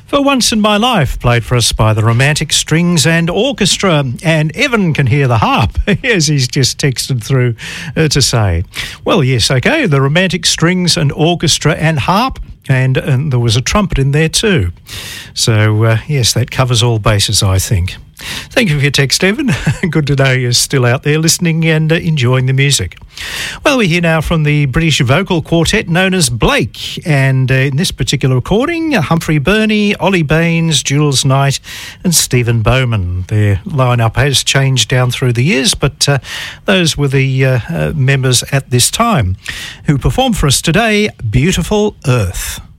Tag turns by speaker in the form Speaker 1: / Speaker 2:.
Speaker 1: For Once in My Life, played for us by the Romantic Strings and Orchestra, and Evan can hear the harp, as he's just texted through to say. Well, yes, okay, the Romantic Strings and Orchestra and harp, and there was a trumpet in there too. So, yes, that covers all bases, I think. Thank you for your text, Evan. Good to know you're still out there listening and enjoying the music. Well, we're here now from the British vocal quartet known as Blake, and in this particular recording, Humphrey Burney, Ollie Baines, Jules Knight and Stephen Bowman. Their lineup has changed down through the years, but those were the members at this time who performed for us today, Beautiful Earth.